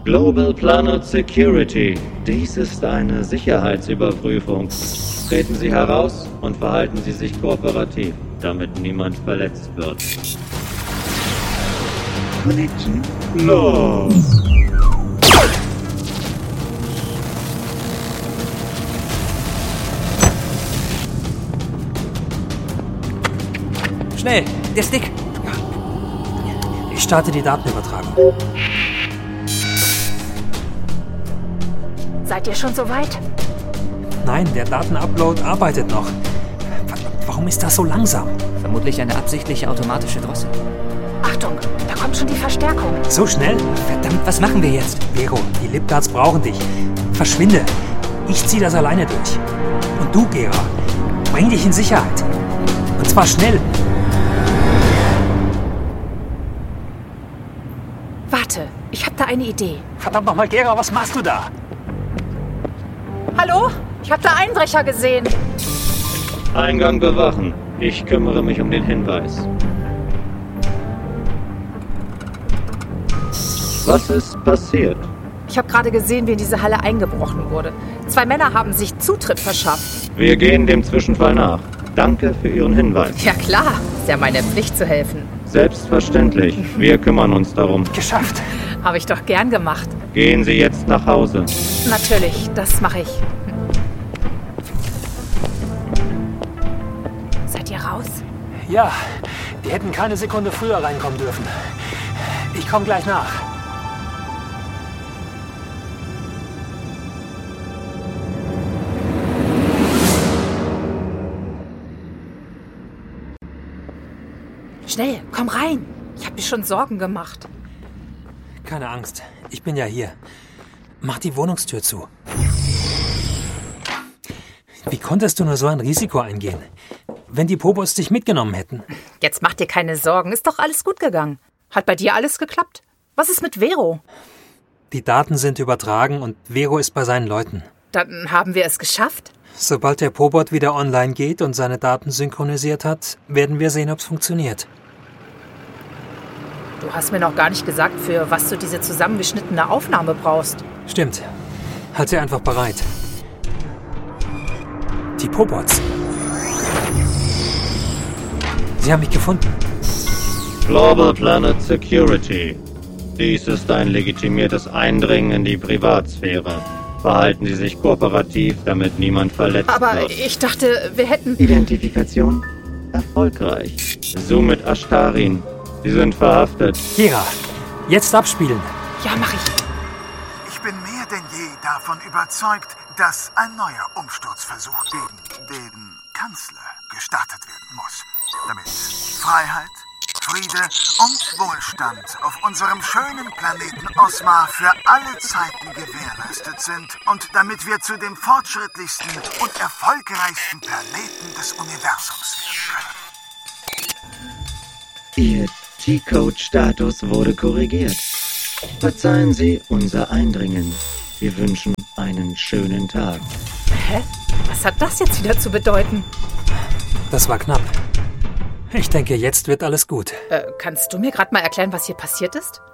Global Planet Security. Dies ist eine Sicherheitsüberprüfung. Treten Sie heraus und verhalten Sie sich kooperativ, damit niemand verletzt wird. Connection. Los! Schnell, der Stick! Ich starte die Datenübertragung. Seid ihr schon soweit? Nein, der Datenupload arbeitet noch. Warum ist das so langsam? Vermutlich eine absichtliche automatische Drossel. Achtung, da kommt schon die Verstärkung. So schnell? Verdammt, was machen wir jetzt? Vero, die Lipguards brauchen dich. Verschwinde. Ich zieh das alleine durch. Und du, Gera, bring dich in Sicherheit. Und zwar schnell. Warte, ich habe da eine Idee. Verdammt nochmal, Gera, was machst du da? Hallo? Ich habe da Einbrecher gesehen. Eingang bewachen. Ich kümmere mich um den Hinweis. Was ist passiert? Ich habe gerade gesehen, wie in diese Halle eingebrochen wurde. 2 Männer haben sich Zutritt verschafft. Wir gehen dem Zwischenfall nach. Danke für Ihren Hinweis. Ja klar, ist ja meine Pflicht zu helfen. Selbstverständlich. Wir kümmern uns darum. Geschafft. Habe ich doch gern gemacht. Gehen Sie jetzt nach Hause. Natürlich, das mache ich. Seid ihr raus? Ja, die hätten keine Sekunde früher reinkommen dürfen. Ich komme gleich nach. Schnell, komm rein. Ich habe mir schon Sorgen gemacht. Keine Angst, ich bin ja hier. Mach die Wohnungstür zu. Wie konntest du nur so ein Risiko eingehen? Wenn die Pobos dich mitgenommen hätten. Jetzt mach dir keine Sorgen, ist doch alles gut gegangen. Hat bei dir alles geklappt? Was ist mit Vero? Die Daten sind übertragen und Vero ist bei seinen Leuten. Dann haben wir es geschafft? Sobald der Pobot wieder online geht und seine Daten synchronisiert hat, werden wir sehen, ob es funktioniert. Du hast mir noch gar nicht gesagt, für was du diese zusammengeschnittene Aufnahme brauchst. Stimmt. Halt sie einfach bereit. Die Pobots. Sie haben mich gefunden. Global Planet Security. Dies ist ein legitimiertes Eindringen in die Privatsphäre. Verhalten Sie sich kooperativ, damit niemand verletzt Aber wird. ich dachte, wir hätten... Identifikation erfolgreich. Sumit Ashtarin. Sie sind verhaftet. Gera, jetzt abspielen. Ja, mach ich. Ich bin mehr denn je davon überzeugt, dass ein neuer Umsturzversuch gegen den Kanzler gestartet werden muss, damit Freiheit, Friede und Wohlstand auf unserem schönen Planeten Osmar für alle Zeiten gewährleistet sind und damit wir zu dem fortschrittlichsten und erfolgreichsten Planeten des Universums werden können. Ihr T-Code-Status wurde korrigiert. Verzeihen Sie unser Eindringen. Wir wünschen einen schönen Tag. Hä? Was hat das jetzt wieder zu bedeuten? Das war knapp. Ich denke, jetzt wird alles gut. Kannst du mir gerade mal erklären, was hier passiert ist?